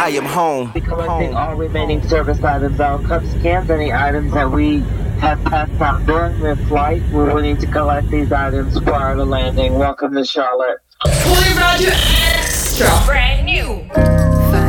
I am home. Collecting all remaining service items, all cups, cans, any items that we have passed out during the flight. We will need to collect these items prior to landing. Welcome to Charlotte. Pony Radio Extra. Brand new.